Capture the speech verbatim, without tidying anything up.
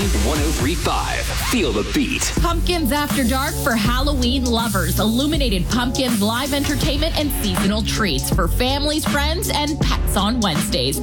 one oh three point five. Feel the beat. Pumpkins After Dark for Halloween lovers. Illuminated Pumpkins live entertainment and seasonal treats for families, friends, and pets on Wednesdays.